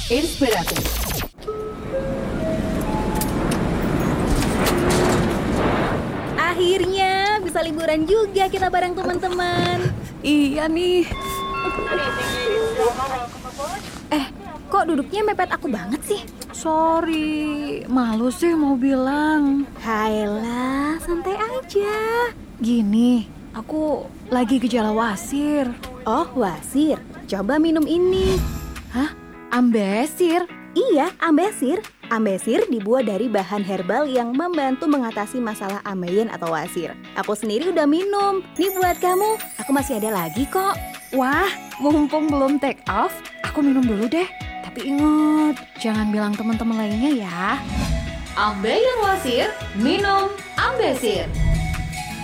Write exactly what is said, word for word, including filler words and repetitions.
inspiratif. Akhirnya bisa liburan juga kita bareng teman-teman. Iya nih. Eh, kok duduknya mepet aku banget sih? Sorry, malu sih mau bilang. Hayalah, santai aja. Gini, aku lagi gejala wasir. Oh, wasir. Coba minum ini. Hah? Ambesir? Iya, ambesir. Ambesir dibuat dari bahan herbal yang membantu mengatasi masalah ambeien atau wasir. Aku sendiri udah minum. Nih buat kamu. Aku masih ada lagi kok. Wah, mumpung belum take off, aku minum dulu deh. Tapi ingat, jangan bilang teman-teman lainnya ya. Ambeien wasir, minum Ambesir.